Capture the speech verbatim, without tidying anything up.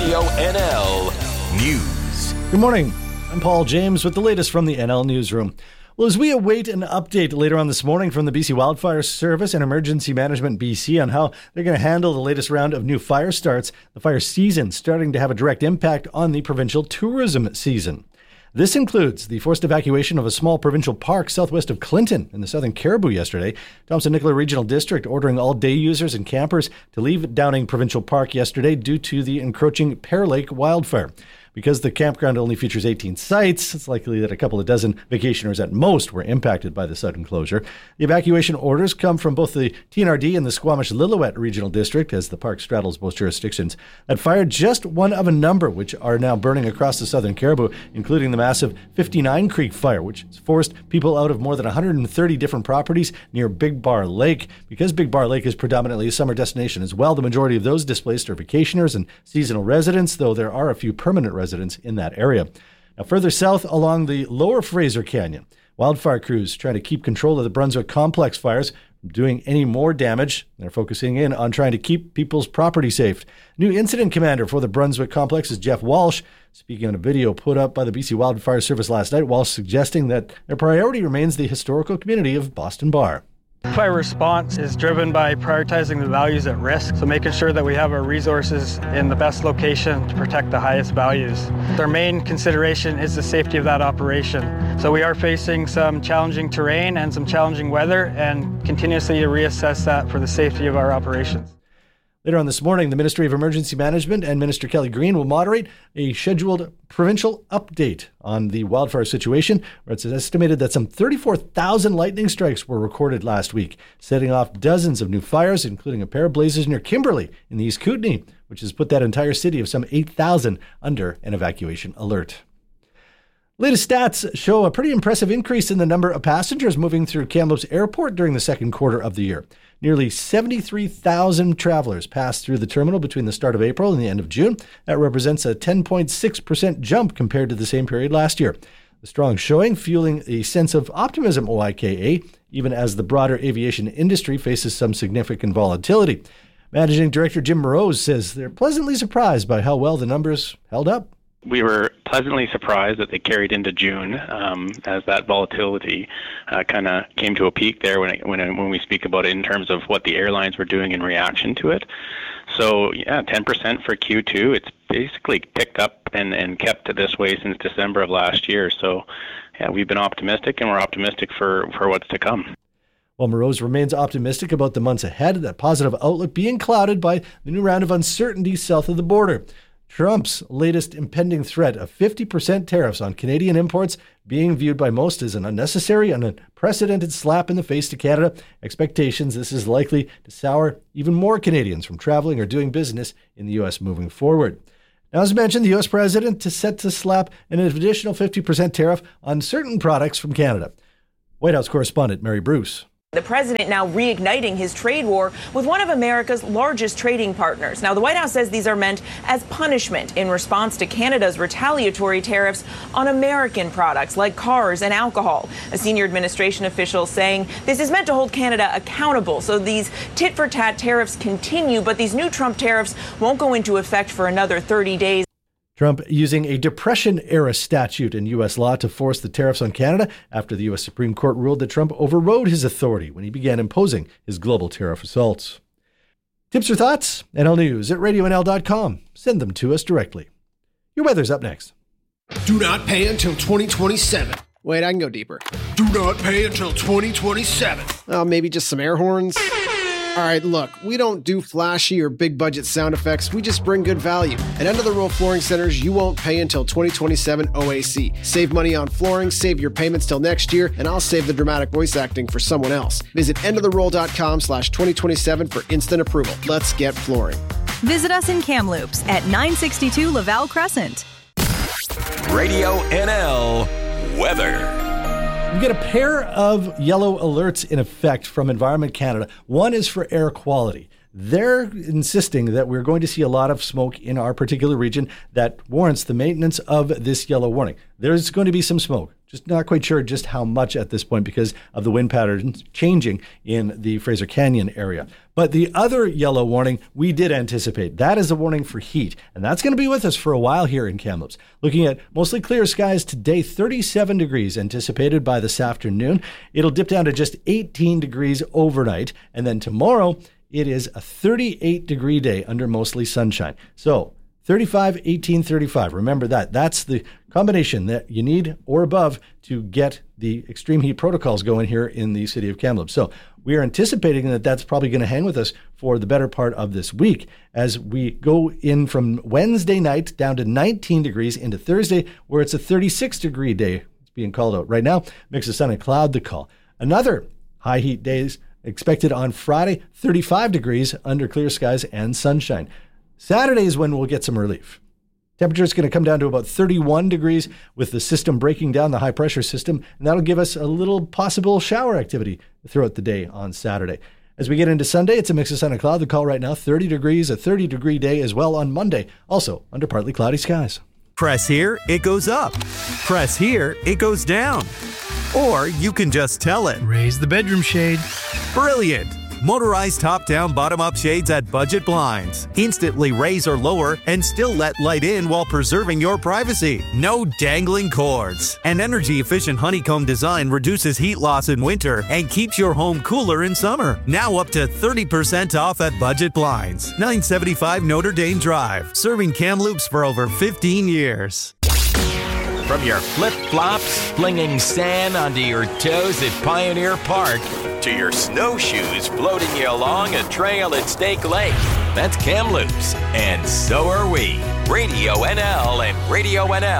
Radio N L News. Good morning. I'm Paul James with the latest from the N L Newsroom. Well, as we await an update later on this morning from the B C Wildfire Service and Emergency Management B C on how they're going to handle the latest round of new fire starts, the fire season starting to have a direct impact on the provincial tourism season. This includes the forced evacuation of a small provincial park southwest of Clinton in the Southern Cariboo yesterday. Thompson-Nicola Regional District ordering all day users and campers to leave Downing Provincial Park yesterday due to the encroaching Pear Lake wildfire. Because the campground only features eighteen sites, it's likely that a couple of dozen vacationers at most were impacted by the sudden closure. The evacuation orders come from both the T N R D and the Squamish-Lillooet Regional District, as the park straddles both jurisdictions. That fire, just one of a number which are now burning across the Southern Cariboo, including the massive fifty-nine Creek Fire, which has forced people out of more than one hundred thirty different properties near Big Bar Lake. Because Big Bar Lake is predominantly a summer destination as well, the majority of those displaced are vacationers and seasonal residents, though there are a few permanent residents in that area. Now, further south along the lower Fraser Canyon, wildfire crews trying to keep control of the Brunswick Complex fires from doing any more damage. They're focusing in on trying to keep people's property safe. New incident commander for the Brunswick Complex is Jeff Walsh. Speaking on a video put up by the B C Wildfire Service last night, Walsh suggesting that their priority remains the historical community of Boston Bar. Fire response is driven by prioritizing the values at risk, so making sure that we have our resources in the best location to protect the highest values. Our main consideration is the safety of that operation. So we are facing some challenging terrain and some challenging weather, and continuously reassess that for the safety of our operations. Later on this morning, the Ministry of Emergency Management and Minister Kelly Green will moderate a scheduled provincial update on the wildfire situation, where it's estimated that some thirty-four thousand lightning strikes were recorded last week, setting off dozens of new fires, including a pair of blazes near Kimberley in the East Kootenay, which has put that entire city of some eight thousand under an evacuation alert. Latest stats show a pretty impressive increase in the number of passengers moving through Kamloops Airport during the second quarter of the year. Nearly seventy-three thousand travelers passed through the terminal between the start of April and the end of June. That represents a ten point six percent jump compared to the same period last year. The strong showing fueling a sense of optimism, O I K A, even as the broader aviation industry faces some significant volatility. Managing Director Jim Morose says they're pleasantly surprised by how well the numbers held up. We were pleasantly surprised that they carried into June, um, as that volatility uh, kind of came to a peak there when it, when it, when we speak about it in terms of what the airlines were doing in reaction to it. So yeah, ten percent for Q two. It's basically picked up and, and kept this way since December of last year. So yeah, we've been optimistic, and we're optimistic for, for what's to come. While Morose remains optimistic about the months ahead, that positive outlook being clouded by the new round of uncertainty south of the border. Trump's latest impending threat of fifty percent tariffs on Canadian imports being viewed by most as an unnecessary and unprecedented slap in the face to Canada. Expectations this is likely to sour even more Canadians from traveling or doing business in the U S moving forward. Now, as mentioned, the U S president is set to slap an additional fifty percent tariff on certain products from Canada. White House correspondent Mary Bruce. The president now reigniting his trade war with one of America's largest trading partners. Now, the White House says these are meant as punishment in response to Canada's retaliatory tariffs on American products like cars and alcohol. A senior administration official saying this is meant to hold Canada accountable. So these tit-for-tat tariffs continue, but these new Trump tariffs won't go into effect for another thirty days. Trump using a Depression-era statute in U S law to force the tariffs on Canada after the U S Supreme Court ruled that Trump overrode his authority when he began imposing his global tariff assaults. Tips or thoughts? N L News at radio n l dot com. Send them to us directly. Your weather's up next. Do not pay until twenty twenty-seven. Wait, I can go deeper. Do not pay until twenty twenty-seven. Oh, maybe just some air horns? All right, look, we don't do flashy or big budget sound effects. We just bring good value. At End of the Row Flooring Centers, you won't pay until twenty twenty-seven O A C. Save money on flooring, save your payments till next year, and I'll save the dramatic voice acting for someone else. Visit end of the roll dot com slash twenty twenty-seven for instant approval. Let's get flooring. Visit us in Kamloops at nine sixty-two Laval Crescent. Radio N L weather. We've got a pair of yellow alerts in effect from Environment Canada. One is for air quality. They're insisting that we're going to see a lot of smoke in our particular region that warrants the maintenance of this yellow warning. There's going to be some smoke. Just not quite sure just how much at this point because of the wind patterns changing in the Fraser Canyon area. But the other yellow warning we did anticipate. That is a warning for heat, and that's going to be with us for a while here in Kamloops. Looking at mostly clear skies today, thirty-seven degrees anticipated by this afternoon. It'll dip down to just eighteen degrees overnight, and then tomorrow it is a thirty-eight degree day under mostly sunshine. So thirty-five, eighteen, thirty-five. Remember that. That's the combination that you need or above to get the extreme heat protocols going here in the city of Kamloops. So we are anticipating that that's probably going to hang with us for the better part of this week as we go in from Wednesday night down to nineteen degrees into Thursday, where it's a thirty-six degree day. It's being called out right now. Mix of sun and cloud the call. Another high heat days expected on Friday, thirty-five degrees under clear skies and sunshine. Saturday is when we'll get some relief. Temperature is going to come down to about thirty-one degrees with the system breaking down, the high pressure system, and that'll give us a little possible shower activity throughout the day on Saturday. As we get into Sunday, it's a mix of sun and cloud. The call right now, thirty degrees, a thirty degree day as well on Monday, also under partly cloudy skies. Press here, it goes up. Press here, it goes down. Or you can just tell it. Raise the bedroom shade. Brilliant! Motorized top-down, bottom-up shades at Budget Blinds. Instantly raise or lower and still let light in while preserving your privacy. No dangling cords. An energy-efficient honeycomb design reduces heat loss in winter and keeps your home cooler in summer. Now up to thirty percent off at Budget Blinds. nine seventy-five Notre Dame Drive. Serving Kamloops for over fifteen years. From your flip-flops, flinging sand onto your toes at Pioneer Park, to your snowshoes floating you along a trail at Stake Lake. That's Kamloops, and so are we. Radio N L and Radio N L.